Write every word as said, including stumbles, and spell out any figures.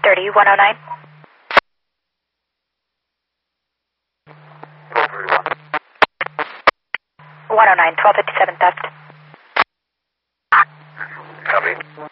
thirty, one oh nine. one oh nine, twelve fifty-seven theft. Copy.